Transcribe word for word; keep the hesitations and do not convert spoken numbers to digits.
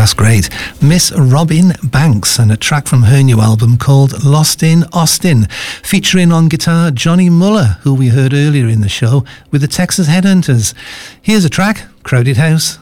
that's great. Miss Robin Banks, and a track from her new album called Lost in Austin, featuring on guitar Johnny Muller, who we heard earlier in the show with the Texas Headhunters. Here's a track, Crowded House.